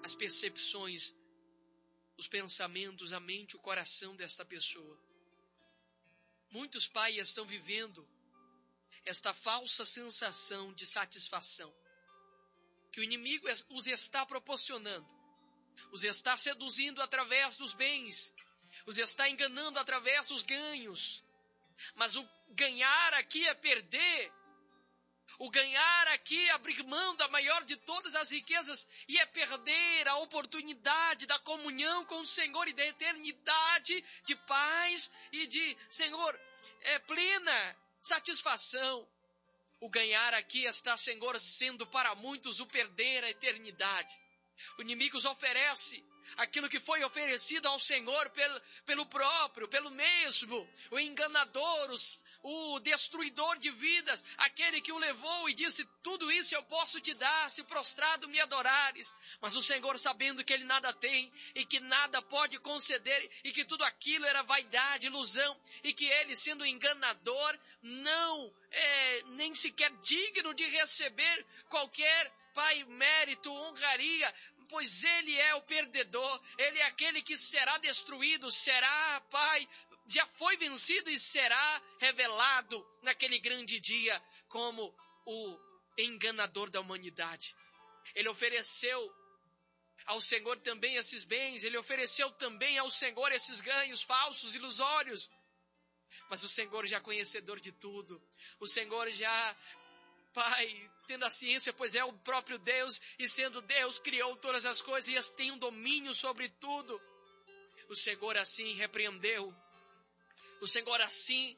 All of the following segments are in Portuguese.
as percepções, os pensamentos, a mente, o coração desta pessoa. Muitos pais estão vivendo esta falsa sensação de satisfação que o inimigo os está proporcionando, os está seduzindo através dos bens, os está enganando através dos ganhos. Mas o ganhar aqui é perder. O ganhar aqui é abrir mão da maior de todas as riquezas e é perder a oportunidade da comunhão com o Senhor e da eternidade de paz e de, Senhor, plena satisfação. O ganhar aqui está, Senhor, sendo para muitos o perder a eternidade. O inimigo os oferece aquilo que foi oferecido ao Senhor pelo próprio, pelo mesmo, o enganador, o destruidor de vidas, aquele que o levou e disse, tudo isso eu posso te dar, se prostrado me adorares. Mas o Senhor, sabendo que ele nada tem e que nada pode conceder e que tudo aquilo era vaidade, ilusão, e que ele, sendo enganador, não nem sequer digno de receber qualquer, Pai, mérito, honraria, pois ele é o perdedor, ele é aquele que será destruído, será, Pai, já foi vencido e será revelado naquele grande dia como o enganador da humanidade. Ele ofereceu ao Senhor também esses bens, ele ofereceu também ao Senhor esses ganhos falsos, ilusórios. Mas o Senhor já é conhecedor de tudo, o Senhor já, Pai, tendo a ciência, pois é o próprio Deus, e sendo Deus, criou todas as coisas e tem um domínio sobre tudo. O Senhor assim repreendeu, o Senhor assim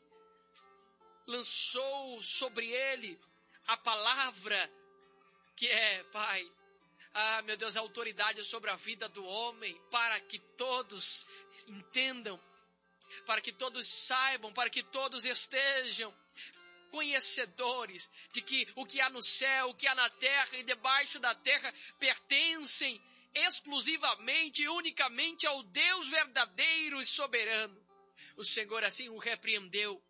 lançou sobre ele a palavra que é, Pai, meu Deus, a autoridade sobre a vida do homem, para que todos entendam, para que todos saibam, para que todos estejam conhecedores de que o que há no céu, o que há na terra e debaixo da terra pertencem exclusivamente e unicamente ao Deus verdadeiro e soberano. O Senhor assim o repreendeu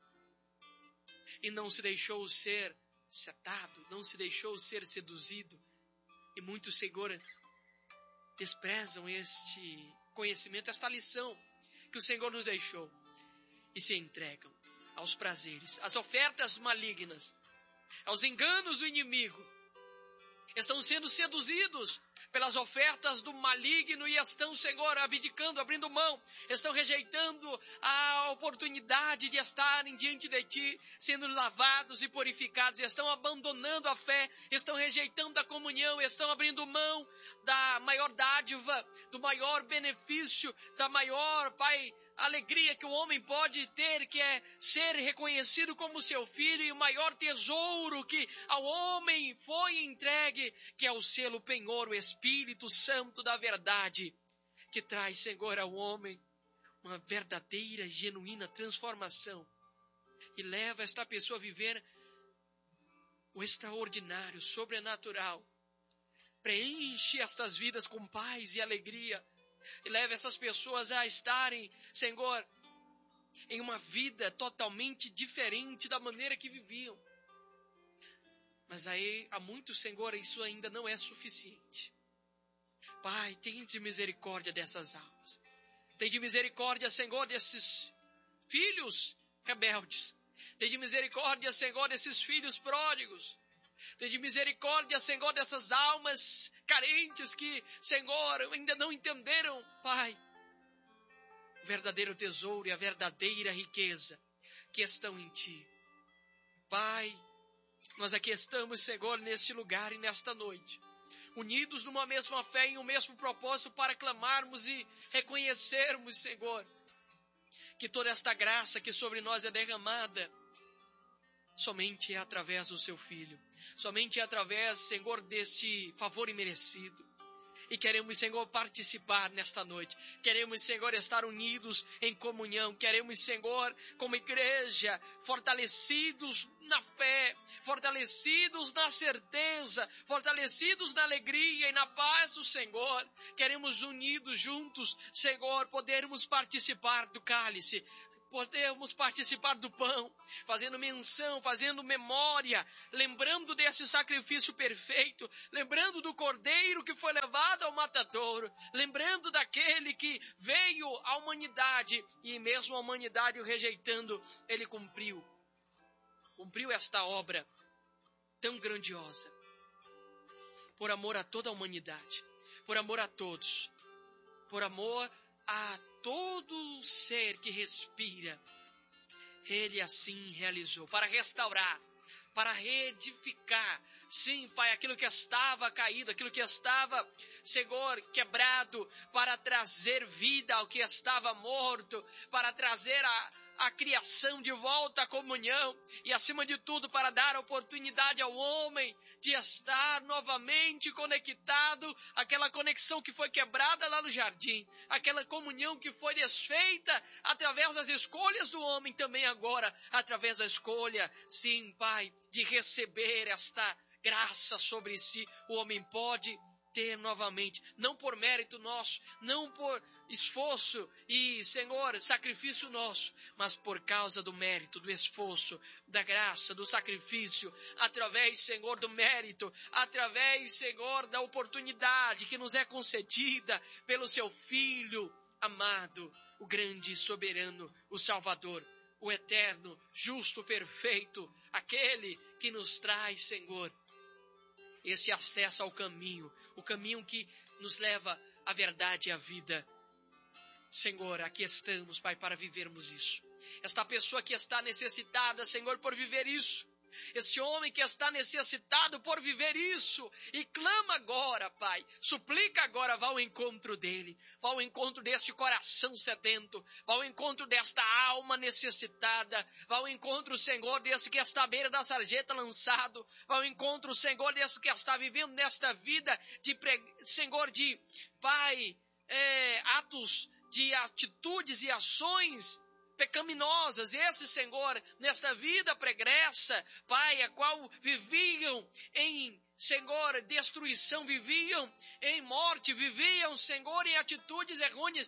e não se deixou ser setado, não se deixou ser seduzido. E muitos, Senhor, desprezam este conhecimento, esta lição que o Senhor nos deixou e se entregam aos prazeres, às ofertas malignas, aos enganos do inimigo. Estão sendo seduzidos pelas ofertas do maligno e estão, Senhor, abdicando, abrindo mão, estão rejeitando a oportunidade de estarem diante de Ti, sendo lavados e purificados, estão abandonando a fé, estão rejeitando a comunhão, estão abrindo mão da maior dádiva, do maior benefício, da maior, Pai, alegria que o homem pode ter, que é ser reconhecido como seu filho, e o maior tesouro que ao homem foi entregue, que é o selo penhor, o Espírito Santo da verdade, que traz, Senhor, ao homem uma verdadeira, genuína transformação e leva esta pessoa a viver o extraordinário, o sobrenatural. Preenche estas vidas com paz e alegria e leva essas pessoas a estarem, Senhor, em uma vida totalmente diferente da maneira que viviam. Mas aí, há muitos, Senhor, isso ainda não é suficiente. Pai, tenha de misericórdia dessas almas. Tenha de misericórdia, Senhor, desses filhos rebeldes. Tenha de misericórdia, Senhor, desses filhos pródigos. Tenha de misericórdia, Senhor, dessas almas carentes que, Senhor, ainda não entenderam, Pai, o verdadeiro tesouro e a verdadeira riqueza que estão em Ti. Pai, nós aqui estamos, Senhor, neste lugar e nesta noite, unidos numa mesma fé e um mesmo propósito para clamarmos e reconhecermos, Senhor, que toda esta graça que sobre nós é derramada somente é através do Seu Filho, somente é através, Senhor, deste favor imerecido. E queremos, Senhor, participar nesta noite. Queremos, Senhor, estar unidos em comunhão. Queremos, Senhor, como igreja, fortalecidos na fé, fortalecidos na certeza, fortalecidos na alegria e na paz do Senhor. Queremos unidos juntos, Senhor, podermos participar do cálice, podemos participar do pão, fazendo menção, fazendo memória, lembrando desse sacrifício perfeito, lembrando do cordeiro que foi levado ao matadouro, lembrando daquele que veio à humanidade e mesmo a humanidade o rejeitando, ele cumpriu esta obra tão grandiosa, por amor a toda a humanidade, por amor a todos, por amor a todo ser que respira. Ele assim realizou, para restaurar, para reedificar, sim, Pai, aquilo que estava caído, aquilo que estava, Senhor, quebrado, para trazer vida ao que estava morto, para trazer a criação de volta à comunhão e, acima de tudo, para dar oportunidade ao homem de estar novamente conectado, aquela conexão que foi quebrada lá no jardim, aquela comunhão que foi desfeita através das escolhas do homem, também agora, através da escolha, sim, Pai, de receber esta graça sobre si, o homem pode ter novamente, não por mérito nosso, não por esforço e, Senhor, sacrifício nosso, mas por causa do mérito, do esforço, da graça, do sacrifício, através, Senhor, do mérito, através, Senhor, da oportunidade que nos é concedida pelo Seu Filho amado, o grande soberano, o Salvador, o eterno, justo, perfeito, aquele que nos traz, Senhor, esse acesso ao caminho, o caminho que nos leva à verdade e à vida. Senhor, aqui estamos, Pai, para vivermos isso. Esta pessoa que está necessitada, Senhor, por viver isso. Este homem que está necessitado por viver isso e clama agora, Pai, suplica agora, vá ao encontro dele, vá ao encontro deste coração sedento, vá ao encontro desta alma necessitada, vá ao encontro, Senhor, desse que está à beira da sarjeta lançado, vá ao encontro, Senhor, desse que está vivendo nesta vida Senhor, de, Pai, atos de atitudes e ações pecaminosas, esse, Senhor, nesta vida pregressa, Pai, a qual viviam em, Senhor, destruição, viviam em morte, viviam, Senhor, em atitudes errôneas,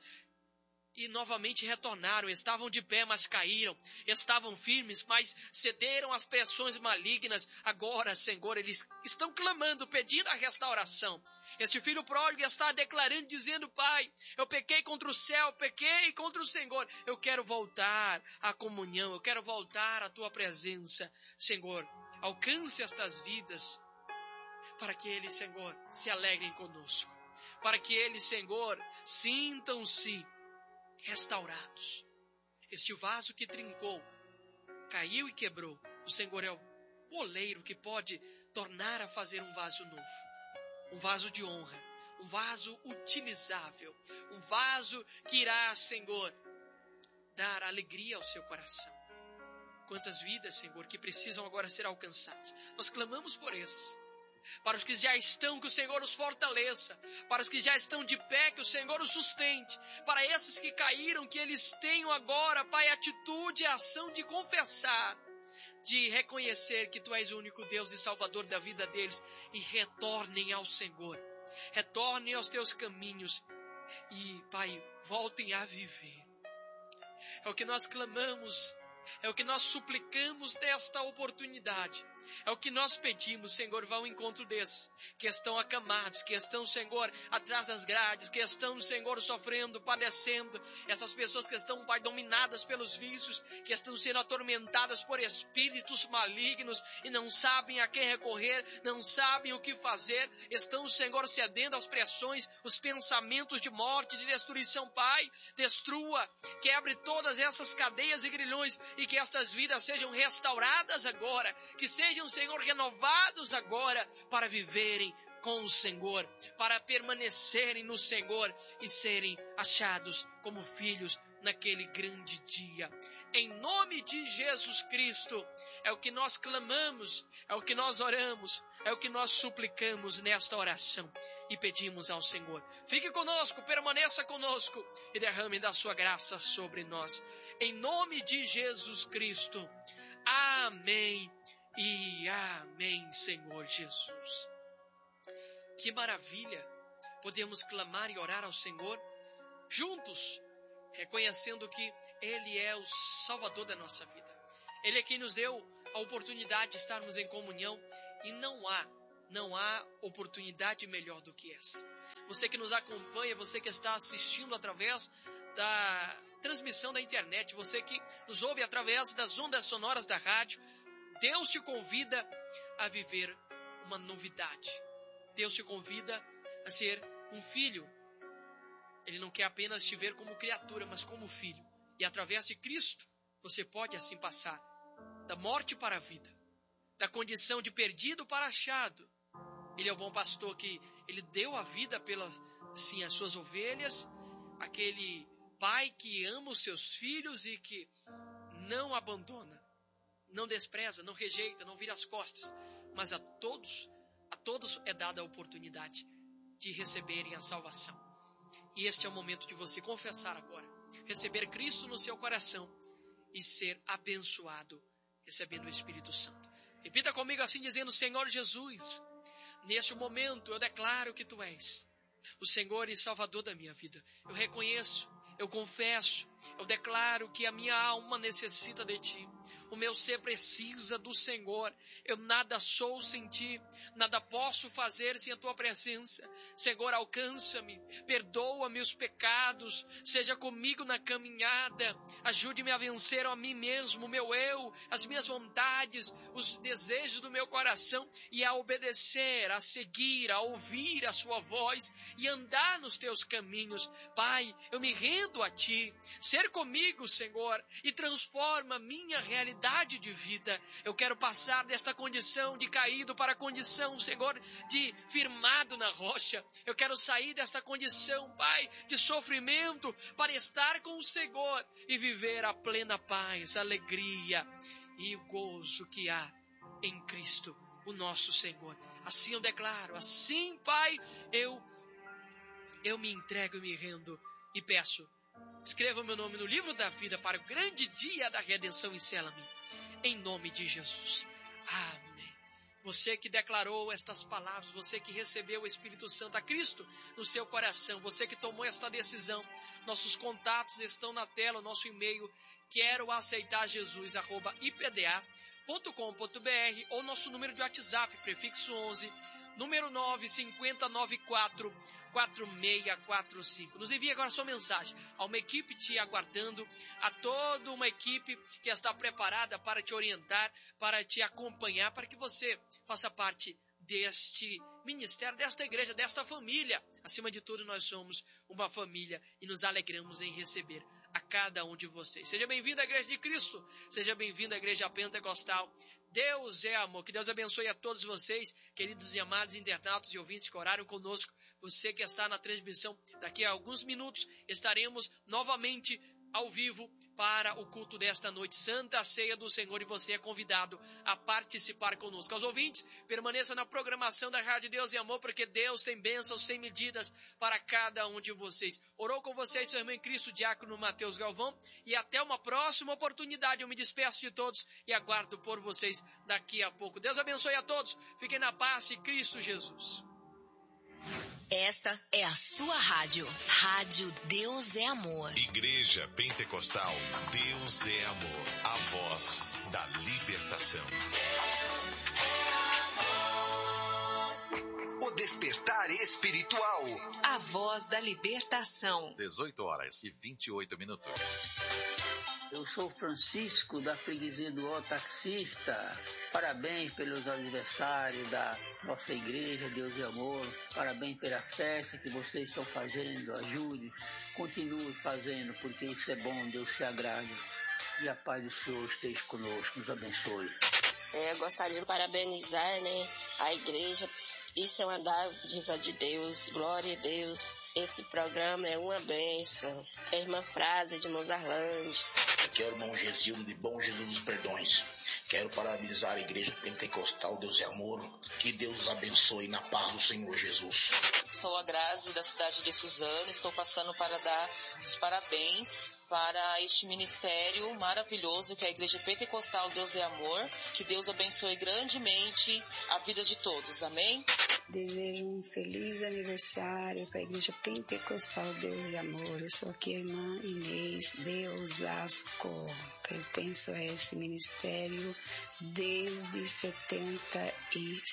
e novamente retornaram, estavam de pé, mas caíram, estavam firmes, mas cederam às pressões malignas. Agora, Senhor, eles estão clamando, pedindo a restauração. Este filho pródigo está declarando, dizendo, Pai, eu pequei contra o céu, pequei contra o Senhor, eu quero voltar à comunhão, eu quero voltar à Tua presença. Senhor, alcance estas vidas, para que eles, Senhor, se alegrem conosco, para que eles, Senhor, sintam-se restaurados. Este vaso que trincou, caiu e quebrou, o Senhor é o oleiro que pode tornar a fazer um vaso novo, um vaso de honra, um vaso utilizável, um vaso que irá, Senhor, dar alegria ao seu coração. Quantas vidas, Senhor, que precisam agora ser alcançadas. Nós clamamos por esses. Para os que já estão, que o Senhor os fortaleça. Para os que já estão de pé, que o Senhor os sustente. Para esses que caíram, que eles tenham agora, Pai, atitude e ação de confessar, de reconhecer que Tu és o único Deus e Salvador da vida deles, e retornem ao Senhor. Retornem aos Teus caminhos e, Pai, voltem a viver. É o que nós clamamos, é o que nós suplicamos desta oportunidade. É o que nós pedimos, Senhor, vá ao encontro desses que estão acamados, que estão, Senhor, atrás das grades, que estão, Senhor, sofrendo, padecendo. Essas pessoas que estão, Pai, dominadas pelos vícios, que estão sendo atormentadas por espíritos malignos e não sabem a quem recorrer, não sabem o que fazer. Estão, Senhor, cedendo às pressões, os pensamentos de morte, de destruição. Pai, destrua, quebre todas essas cadeias e grilhões e que estas vidas sejam restauradas agora, que sejam, Senhor, renovados agora para viverem com o Senhor, para permanecerem no Senhor e serem achados como filhos naquele grande dia. Em nome de Jesus Cristo, é o que nós clamamos, é o que nós oramos, é o que nós suplicamos nesta oração e pedimos ao Senhor. Fique conosco, permaneça conosco e derrame da sua graça sobre nós. Em nome de Jesus Cristo. Amém e amém, Senhor Jesus. Que maravilha! Podemos clamar e orar ao Senhor juntos, reconhecendo que Ele é o Salvador da nossa vida. Ele é quem nos deu a oportunidade de estarmos em comunhão e não há oportunidade melhor do que essa. Você que nos acompanha, você que está assistindo através da transmissão da internet, você que nos ouve através das ondas sonoras da rádio, Deus te convida a viver uma novidade. Deus te convida a ser um filho. Ele não quer apenas te ver como criatura, mas como filho. E através de Cristo, você pode assim passar da morte para a vida, da condição de perdido para achado. Ele é o bom pastor que ele deu a vida pelas, sim, as suas ovelhas, aquele pai que ama os seus filhos e que não abandona, não despreza, não rejeita, não vira as costas, mas a todos é dada a oportunidade de receberem a salvação. E este é o momento de você confessar agora, receber Cristo no seu coração e ser abençoado, recebendo o Espírito Santo. Repita comigo assim, dizendo: Senhor Jesus, neste momento eu declaro que Tu és o Senhor e Salvador da minha vida. Eu reconheço, eu confesso, eu declaro que a minha alma necessita de Ti. O meu ser precisa do Senhor. Eu nada sou sem Ti, nada posso fazer sem a Tua presença. Senhor, alcança-me, perdoa-me os pecados, seja comigo na caminhada, ajude-me a vencer a mim mesmo, o meu eu, as minhas vontades, os desejos do meu coração e a obedecer, a seguir, a ouvir a Sua voz e andar nos Teus caminhos. Pai, eu me rendo a Ti, ser comigo, Senhor, e transforma a minha realidade de vida. Eu quero passar desta condição de caído para a condição, Senhor, de firmado na rocha. Eu quero sair desta condição, Pai, de sofrimento para estar com o Senhor e viver a plena paz, a alegria e o gozo que há em Cristo, o nosso Senhor. Assim eu declaro, assim, Pai, eu me entrego e me rendo e peço: escreva o meu nome no livro da vida para o grande dia da redenção e sela-me. Em nome de Jesus. Amém. Você que declarou estas palavras, você que recebeu o Espírito Santo, a Cristo no seu coração, você que tomou esta decisão, nossos contatos estão na tela, o nosso e-mail, quero aceitar Jesus, @ipda.com.br, ou nosso número de WhatsApp, prefixo 11, número 95094-4645. Nos envie agora sua mensagem. Há uma equipe te aguardando, há toda uma equipe que está preparada para te orientar, para te acompanhar, para que você faça parte deste ministério, desta igreja, desta família. Acima de tudo, nós somos uma família e nos alegramos em receber a cada um de vocês. Seja bem-vindo à Igreja de Cristo, seja bem-vindo à Igreja Pentecostal. Deus é amor. Que Deus abençoe a todos vocês, queridos e amados internautas e ouvintes que oraram conosco. Você que está na transmissão, daqui a alguns minutos estaremos novamente ao vivo para o culto desta noite, Santa Ceia do Senhor, e você é convidado a participar conosco. Aos ouvintes, permaneça na programação da Rádio Deus e Amor, porque Deus tem bênçãos sem medidas para cada um de vocês. Orou com vocês seu irmão em Cristo, diácono Mateus Galvão, e até uma próxima oportunidade. Eu me despeço de todos e aguardo por vocês daqui a pouco. Deus abençoe a todos, fiquem na paz de Cristo Jesus. Esta é a sua rádio. Rádio Deus é Amor. Igreja Pentecostal Deus é Amor. A voz da libertação. O despertar espiritual. A voz da libertação. 18h28. Eu sou Francisco, da freguesia do O Taxista. Parabéns pelos aniversários da nossa igreja, Deus e Amor. Parabéns pela festa que vocês estão fazendo. Ajude, continue fazendo, porque isso é bom, Deus se agrade. E a paz do Senhor esteja conosco, nos abençoe. Eu gostaria de parabenizar, a igreja. Isso é uma dádiva de Deus, glória a Deus. Esse programa é uma bênção. É a irmã Frase de Mozarlândia. Aqui é o irmão Gesildo de Bom Jesus dos Perdões. Quero parabenizar a Igreja Pentecostal Deus e Amor. Que Deus os abençoe na paz do Senhor Jesus. Sou a Grazi, da cidade de Suzano. Estou passando para dar os parabéns para este ministério maravilhoso que é a Igreja Pentecostal Deus é Amor. Que Deus abençoe grandemente a vida de todos. Amém? Desejo um feliz aniversário para a Igreja Pentecostal Deus e Amor. Eu sou aqui a irmã Inês de Osasco. Pertenço a esse ministério desde 76.